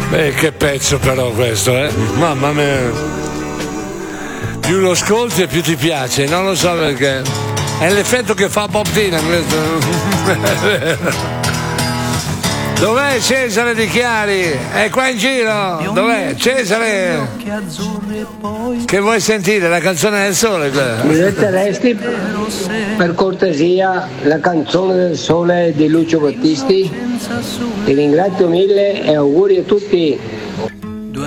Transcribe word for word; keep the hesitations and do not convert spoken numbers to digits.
Beh, che pezzo però questo, eh? Mamma mia. Più lo ascolti e più ti piace, non lo so perché. È l'effetto che fa Bob Dylan questo. Dov'è Cesare Di Chiari? È qua in giro? Dov'è? Cesare? Che vuoi sentire? La canzone del sole? Mi metteresti per cortesia la canzone del sole di Lucio Battisti? Ti ringrazio mille e auguri a tutti.